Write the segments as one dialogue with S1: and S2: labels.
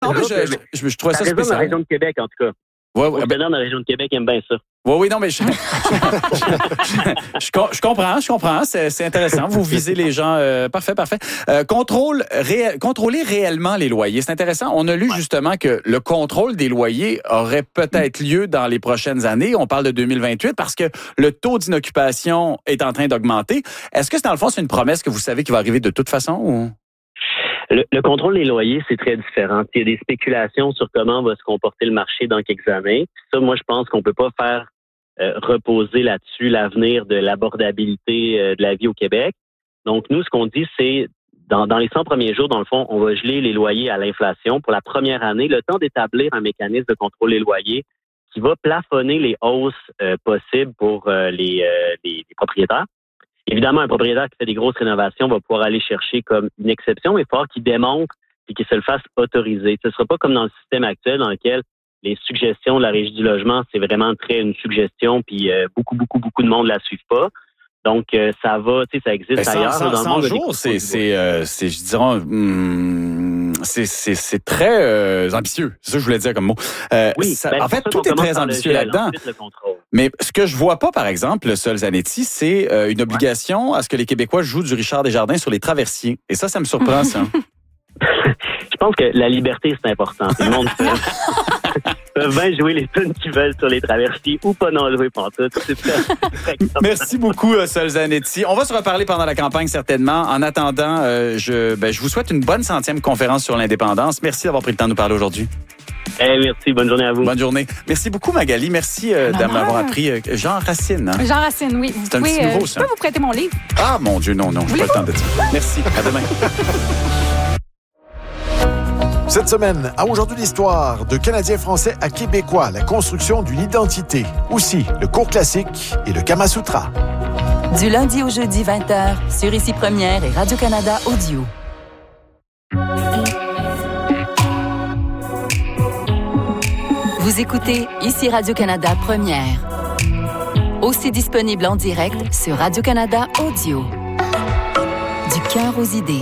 S1: non, mais je trouvais ça spécial.
S2: Dans la région de Québec, en tout cas.
S1: Ouais,
S2: dans la région de Québec, aime bien ça.
S1: Oui, non, mais je comprends. C'est intéressant. Vous visez les gens. Parfait. Contrôler réellement les loyers. C'est intéressant. On a lu justement que le contrôle des loyers aurait peut-être lieu dans les prochaines années. On parle de 2028 parce que le taux d'inoccupation est en train d'augmenter. Est-ce que dans le fond, c'est une promesse que vous savez qui va arriver de toute façon ou?
S2: Le contrôle des loyers, c'est très différent. Il y a des spéculations sur comment va se comporter le marché dans quelques années. Ça, moi, je pense qu'on peut pas faire reposer là-dessus l'avenir de l'abordabilité de la vie au Québec. Donc, nous, ce qu'on dit, c'est dans les 100 premiers jours, dans le fond, on va geler les loyers à l'inflation pour la première année, le temps d'établir un mécanisme de contrôle des loyers qui va plafonner les hausses possibles pour les propriétaires. Évidemment, un propriétaire qui fait des grosses rénovations va pouvoir aller chercher comme une exception, mais il faut falloir qu'il démontre et qu'il se le fasse autoriser. Ce ne sera pas comme dans le système actuel dans lequel les suggestions de la Régie du logement, c'est vraiment une suggestion, puis beaucoup de monde ne la suivent pas. Donc, ça va, ça existe ailleurs. Dans le monde,
S1: jours, c'est très ambitieux. C'est ça que je voulais dire comme mot.
S2: Oui,
S1: en fait, tout est très ambitieux là-dedans. Mais ce que je vois pas, par exemple, Sol Zanetti, c'est une obligation à ce que les Québécois jouent du Richard Desjardins sur les traversiers. Et ça me surprend, ça.
S2: Je pense que la liberté, c'est important. Tout le monde peut bien jouer les tunes qu'ils veulent sur les traversiers ou pas non jouer pantoute.
S1: Merci beaucoup, Sol Zanetti. On va se reparler pendant la campagne, certainement. En attendant, je vous souhaite une bonne 100e conférence sur l'indépendance. Merci d'avoir pris le temps de nous parler aujourd'hui.
S2: Merci. Bonne journée à vous.
S1: Bonne journée. Merci beaucoup, Magali. Merci de m'avoir appris Jean Racine. Hein?
S3: Jean Racine, oui.
S1: C'est un petit nouveau, ça.
S3: Je peux vous prêter mon livre?
S1: Ah, mon Dieu, non. Je n'ai pas le temps de dire. Merci. À demain.
S4: Cette semaine, à Aujourd'hui l'histoire, de Canadiens français à Québécois, la construction d'une identité. Aussi, le cours classique et le Kama Sutra.
S5: Du lundi au jeudi 20h, sur Ici Première et Radio-Canada Audio. Vous écoutez Ici Radio-Canada Première. Aussi disponible en direct sur Radio-Canada Audio. Du cœur aux idées.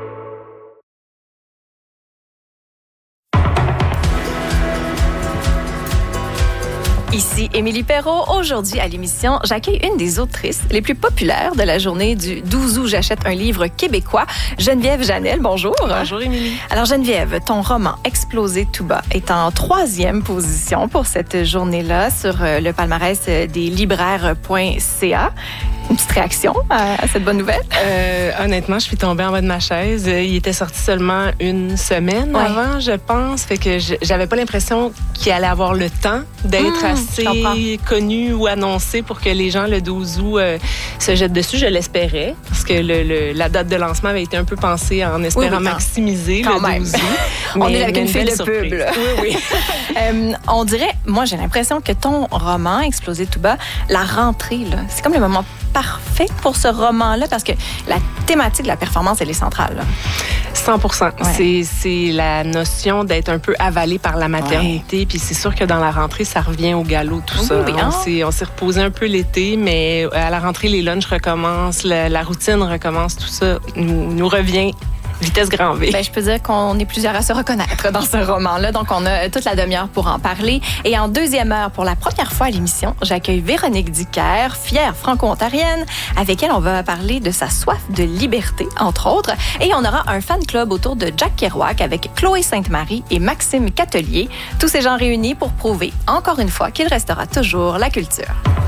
S6: Ici Émilie Perrault. Aujourd'hui, à l'émission, j'accueille une des autrices les plus populaires de la journée du 12 août. J'achète un livre québécois, Geneviève Janel. Bonjour.
S7: Bonjour, Émilie.
S6: Alors, Geneviève, ton roman « Exploser tout bas » est en 3e position pour cette journée-là sur le palmarès des libraires.ca. Une petite réaction à cette bonne nouvelle?
S7: Honnêtement, je suis tombée en bas de ma chaise. Il était sorti seulement une semaine avant, je pense. Fait que j'avais pas l'impression qu'il allait avoir le temps d'être assez connu ou annoncé pour que les gens, le 12 août, se jettent dessus. Je l'espérais, parce que la date de lancement avait été un peu pensée en espérant maximiser le 12 août.
S6: On est avec une fille de pub.
S7: Oui.
S6: On dirait, moi, j'ai l'impression que ton roman, Exploser tout bas, la rentrée, là, c'est comme le moment parfait pour ce roman-là, parce que la thématique de la performance, elle est centrale. Là.
S7: 100%. Ouais. C'est la notion d'être un peu avalé par la maternité. Puis c'est sûr que dans la rentrée, ça revient au galop, tout ça.
S6: Oui,
S7: on s'est reposé un peu l'été, mais à la rentrée, les lunchs recommencent, la routine recommence, tout ça nous revient. Vitesse grand V.
S6: Je peux dire qu'on est plusieurs à se reconnaître dans ce roman-là. Donc, on a toute la demi-heure pour en parler. Et en deuxième heure, pour la première fois à l'émission, j'accueille Véronique Dicker, fière franco-ontarienne, avec elle, on va parler de sa soif de liberté, entre autres. Et on aura un fan club autour de Jack Kerouac avec Chloé Sainte-Marie et Maxime Catelier. Tous ces gens réunis pour prouver, encore une fois, qu'il restera toujours la culture.